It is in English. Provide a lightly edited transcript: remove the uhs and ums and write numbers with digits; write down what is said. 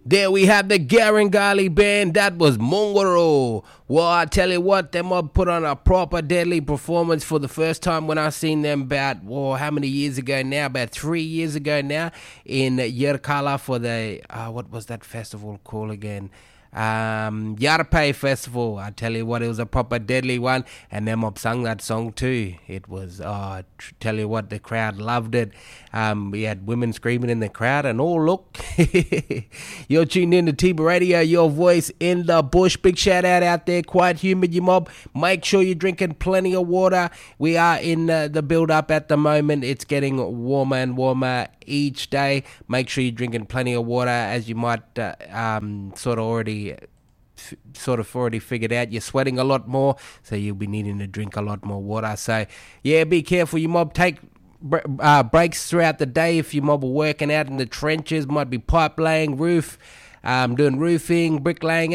There we have the Garangali band. That was Mongoro. Well, I tell you what, them mob put on a proper deadly performance for the first time when I seen them about, how many years ago now? About 3 years ago now in Yerkala for the, what was that festival called again? Yarpay Festival. I tell you what, it was a proper deadly one, and them mob sung that song too. It was, tell you what, the crowd loved it. We had women screaming in the crowd and all. Look, you're tuned in to Tiba Radio, your voice in the bush. Big shout out there, quite humid, you mob. Make sure you're drinking plenty of water. We are in the build up at the moment. It's getting warmer and warmer each day. Make sure you're drinking plenty of water, as you might already figured out. You're sweating a lot more, so you'll be needing to drink a lot more water. So yeah, be careful, you mob. Take breaks throughout the day if you mob are working out in the trenches. Might be pipe laying, doing roofing, bricklaying,